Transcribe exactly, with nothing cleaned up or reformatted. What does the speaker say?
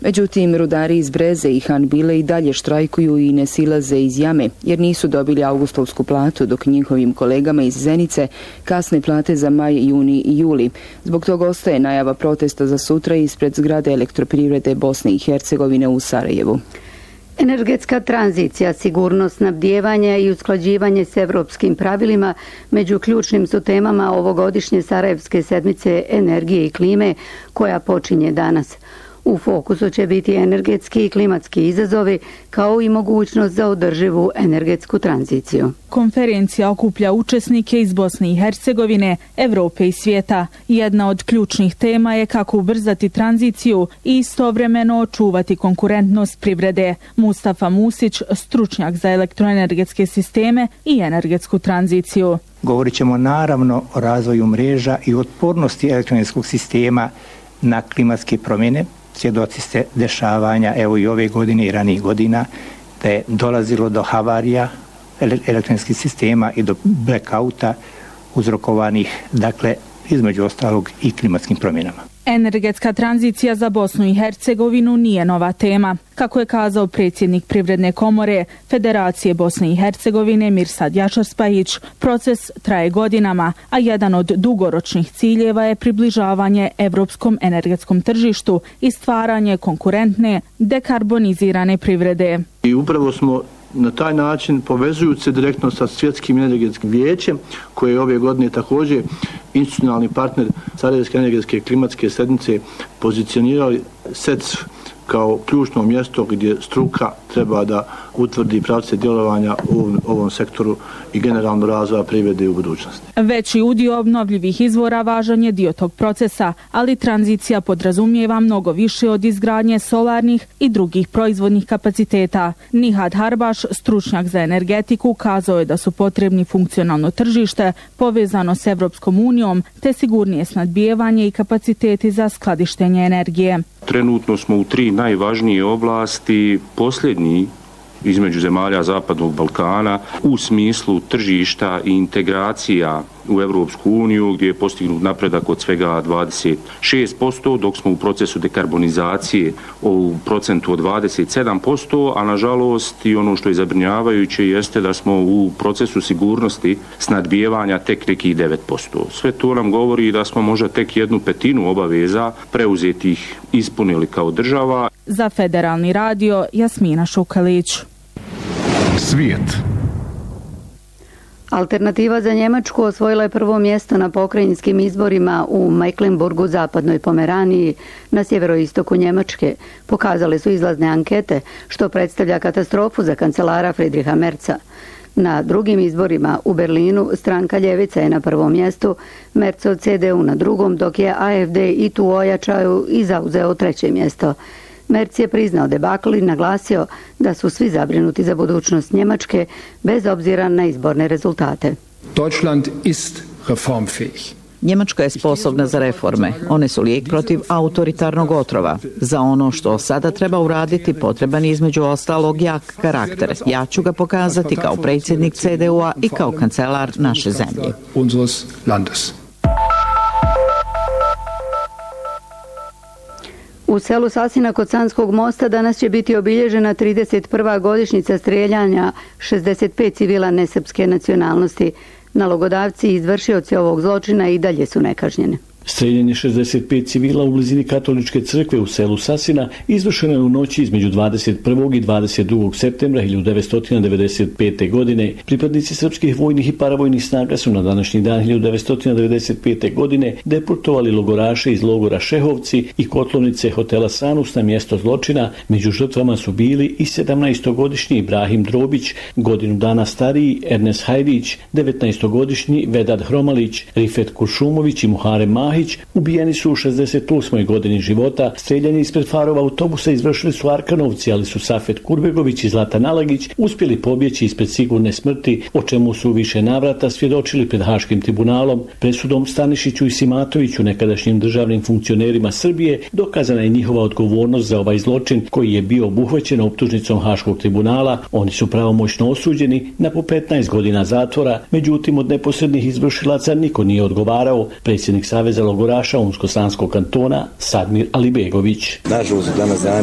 Međutim, rudari iz Breze i Hanbile i dalje štrajkuju i ne silaze iz jame, jer nisu dobili augustovsku platu, dok njihovim kolegama iz Zenice kasne plate za maj, juni i juli. Zbog toga ostaje najava protesta za sutra ispred zgrade Elektroprivrede Bosne i Hercegovine u Sarajevu. Energetska tranzicija, sigurnost snabdijevanja i usklađivanje s evropskim pravilima među ključnim su temama ovogodišnje Sarajevske sedmice energije i klime koja počinje danas. U fokusu će biti energetski i klimatski izazovi kao i mogućnost za održivu energetsku tranziciju. Konferencija okuplja učesnike iz Bosne i Hercegovine, Evrope i svijeta. Jedna od ključnih tema je kako ubrzati tranziciju i istovremeno očuvati konkurentnost privrede. Mustafa Musić, stručnjak za elektroenergetske sisteme i energetsku tranziciju. Govorit ćemo naravno o razvoju mreža i otpornosti elektroenergetskog sistema na klimatske promjene. Svjedoci ste dešavanja, evo i ove godine i ranijih godina, da je dolazilo do havarija elektroenergetskih sistema i do blackouta uzrokovanih, dakle, između ostalog i klimatskim promjenama. Energetska tranzicija za Bosnu i Hercegovinu nije nova tema. Kako je kazao predsjednik Privredne komore Federacije Bosne i Hercegovine Mirsad Jašar-Spajić, proces traje godinama, a jedan od dugoročnih ciljeva je približavanje evropskom energetskom tržištu i stvaranje konkurentne, dekarbonizirane privrede. I upravo smo na taj način, povezujući se direktno sa Svjetskim energetskim vijećem, koje je ove godine također institucionalni partner Sarajevske energetske klimatske sedmice, pozicionirali S E C kao ključno mjesto gdje struka treba da utvrdi pravce djelovanja u ovom, ovom sektoru i generalno razvoja privrede u budućnosti. Veći udio obnovljivih izvora važan je dio tog procesa, ali tranzicija podrazumijeva mnogo više od izgradnje solarnih i drugih proizvodnih kapaciteta. Nihad Harbaš, stručnjak za energetiku, kazao je da su potrebni funkcionalno tržište povezano s Evropskom unijom te sigurnije snadbijevanje i kapaciteti za skladištenje energije. Trenutno smo u tri najvažnije oblasti, posljednji između zemalja Zapadnog Balkana u smislu tržišta i integracija u Evropsku uniju, gdje je postignut napredak od svega dvadeset šest posto, dok smo u procesu dekarbonizacije u procentu od dvadeset sedam posto, a nažalost i ono što je zabrinjavajuće jeste da smo u procesu sigurnosti snadbijevanja tek nekih devet posto. Sve to nam govori da smo možda tek jednu petinu obaveza preuzetih ispunili kao država. Za Federalni radio Jasmina Šukalić. Svijet. Alternativa za Njemačku osvojila je prvo mjesto na pokrajinskim izborima u Mecklenburgu, zapadnoj Pomeraniji, na sjeveroistoku Njemačke. Pokazale su izlazne ankete, što predstavlja katastrofu za kancelara Friedricha Merza. Na drugim izborima u Berlinu stranka Ljevica je na prvom mjestu, Merzov C D U na drugom, dok je A F D i tu ojačaju i zauzeo treće mjesto. Merz je priznao debakl i naglasio da su svi zabrinuti za budućnost Njemačke bez obzira na izborne rezultate. Deutschland ist reformfähig. Njemačka je sposobna za reforme. One su lijek protiv autoritarnog otrova. Za ono što sada treba uraditi potreban je između ostalog jak karakter. Ja ću ga pokazati kao predsjednik C D U-a i kao kancelar naše zemlje. U selu Sasina kod Sanskog mosta danas će biti obilježena trideset prva godišnjica strijeljanja šezdeset pet civila nesrpske nacionalnosti. Nalogodavci i izvršioci ovog zločina i dalje su nekažnjeni. Streljanje šezdeset pet civila u blizini katoličke crkve u selu Sasina izvršeno je u noći između dvadeset prvog i dvadeset drugog septembra hiljadu devetsto devedeset pete. godine. Pripadnici srpskih vojnih i paravojnih snaga su na današnji dan hiljadu devetsto devedeset pete. godine deportovali logoraše iz logora Šehovci i kotlovnice hotela Sanus na mjesto zločina. Među žrtvama su bili i sedamnaestogodišnji Ibrahim Drobić, godinu dana stariji Ernest Hajdić, devetnaestogodišnji Vedad Hromalić, Rifet Kuršumović i Muharem Mahić. Ubijeni su u šezdeset osmoj godini života. Streljanje ispred farova autobusa izvršili su Arkanovci, ali su Safet Kurbegović i Zlatan Alagić uspjeli pobjeći ispred sigurne smrti, o čemu su više navrata svjedočili pred Haškim tribunalom. Presudom Stanišiću i Simatoviću, nekadašnjim državnim funkcionerima Srbije, dokazana je njihova odgovornost za ovaj zločin koji je bio obuhvaćen optužnicom Haškog tribunala. Oni su pravomoćno osuđeni na po petnaest godina zatvora, međutim od neposrednih izvršilaca niko nije odgovarao. Predsjednik Saveza logoraša Unsko-Sanskog kantona Sadmir Alibegović. Nažalost, danas dan